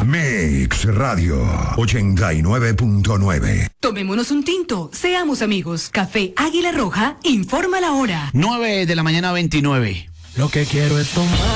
Mix Radio 89.9. Tomémonos un tinto, seamos amigos. Café Águila Roja informa la hora. 9 de la mañana 29. Lo que quiero es tomar